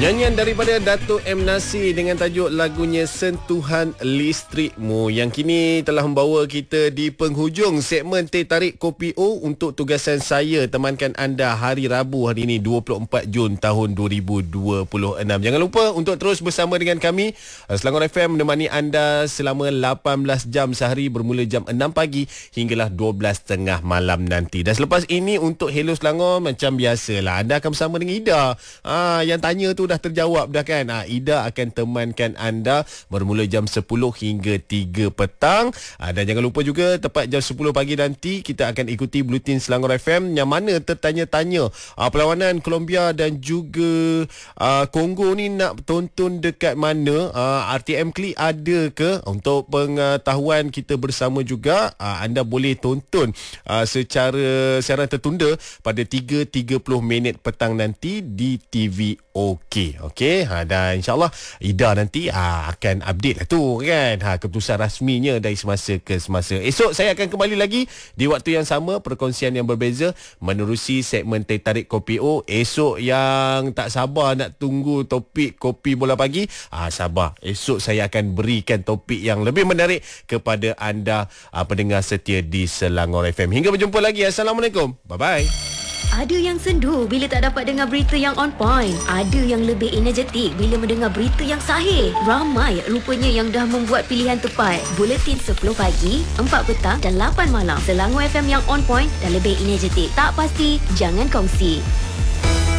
Nyanyian daripada Datuk M. Nasir dengan tajuk lagunya Sentuhan Listrikmu yang kini telah membawa kita di penghujung segmen Teh Tarik Kopi O untuk tugasan saya temankan anda hari Rabu hari ini 24 Jun tahun 2026. Jangan lupa untuk terus bersama dengan kami. Selangor FM menemani anda selama 18 jam sehari bermula jam 6 pagi hinggalah 12.30 malam nanti. Dan selepas ini untuk Hello Selangor macam biasalah anda akan bersama dengan Ida. Yang tanya tu dah terjawab dah kan. Ida akan temankan anda bermula jam 10 hingga 3 petang. Dan jangan lupa juga tepat jam 10 pagi nanti kita akan ikuti Bluetin Selangor FM yang mana tertanya-tanya perlawanan Colombia dan juga Kongo ni nak tonton dekat mana. RTM Klik ada ke? Untuk pengetahuan kita bersama juga, anda boleh tonton secara siaran tertunda pada 3.30 minit petang nanti di TV OK. Dan insyaAllah Ida nanti akan update lah tu kan, keputusan rasminya dari semasa ke semasa. Esok saya akan kembali lagi di waktu yang sama, perkongsian yang berbeza menerusi segmen Teh Tarik Kopi O. Esok yang tak sabar nak tunggu topik Kopi Bola Pagi, sabar, esok saya akan berikan topik yang lebih menarik kepada anda pendengar setia di Selangor FM. Hingga berjumpa lagi. Assalamualaikum. Bye-bye. Ada yang sendu bila tak dapat dengar berita yang on point. Ada yang lebih energetik bila mendengar berita yang sahih. Ramai rupanya yang dah membuat pilihan tepat. Buletin 10 pagi, 4 petang dan 8 malam. Selangor FM yang on point dan lebih energetik. Tak pasti, jangan kongsi.